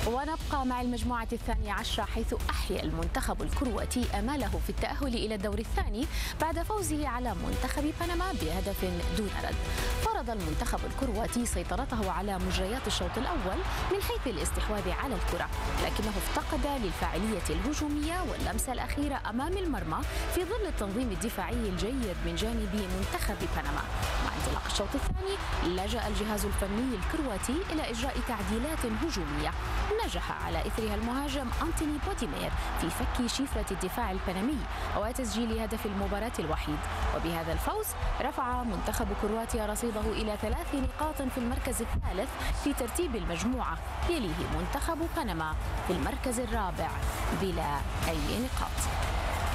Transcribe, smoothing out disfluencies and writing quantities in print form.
ونبقى مع المجموعة الثانية عشرة، حيث أحيا المنتخب الكرواتي آماله في التأهل إلى الدور الثاني بعد فوزه على منتخب بنما بهدف دون رد. فرض المنتخب الكرواتي سيطرته على مجريات الشوط الأول من حيث الاستحواذ على الكرة، لكنه افتقد للفاعلية الهجومية واللمسة الأخيرة أمام المرمى في ظل التنظيم الدفاعي الجيد من جانب منتخب بنما. مع انطلاق الشوط الثاني لجأ الجهاز الفني الكرواتي إلى إجراء تعديلات هجومية نجح على إثرها المهاجم أنتوني بوديمير في فك شفرة الدفاع البنمي وتسجيل هدف المباراة الوحيد. وبهذا الفوز رفع منتخب كرواتيا رصيده إلى 3 نقاط في المركز الثالث في ترتيب المجموعة، يليه منتخب بنما في المركز الرابع بلا أي نقاط.